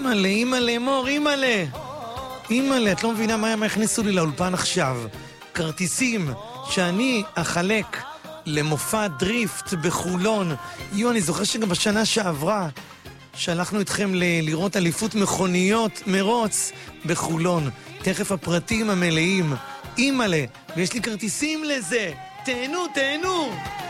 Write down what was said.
אימא'לה, מור, אימא'לה, את לא מבינה מה הכניסו לי לאולפן עכשיו. כרטיסים שאני אחלק למופע דריפט בחולון. אני זוכר שגם בשנה שעברה שלחנו אתכם לראות אליפות מכוניות מרוץ בחולון. תכף הפרטים המלאים. אימא'לה, ויש לי כרטיסים לזה. תהנו.